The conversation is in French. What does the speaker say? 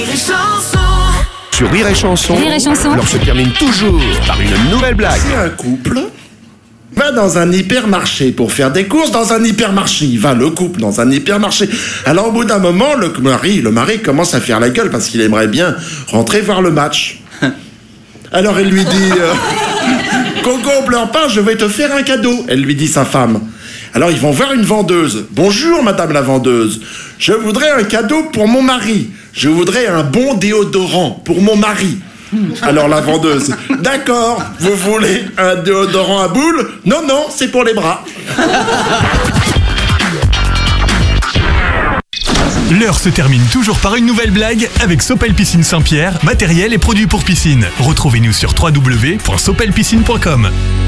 Sur Rire et Chanson, Rire et Chanson. l'heure se termine toujours par une nouvelle blague. Si un couple va dans un hypermarché pour faire des courses dans un hypermarché, il va le couple dans un hypermarché. Alors au bout d'un moment, le mari commence à faire la gueule parce qu'il aimerait bien rentrer voir le match. Alors elle lui dit Coco, pleure pas, je vais te faire un cadeau. Elle lui dit sa femme. Alors ils vont voir une vendeuse. Bonjour madame la vendeuse, je voudrais un cadeau pour mon mari. Je voudrais un bon déodorant pour mon mari. Alors la vendeuse, d'accord, vous voulez un déodorant à boules? Non, non, c'est pour les bras. L'heure se termine toujours par une nouvelle blague avec Sopel Piscine Saint-Pierre, matériel et produits pour piscine. Retrouvez-nous sur www.sopelpiscine.com.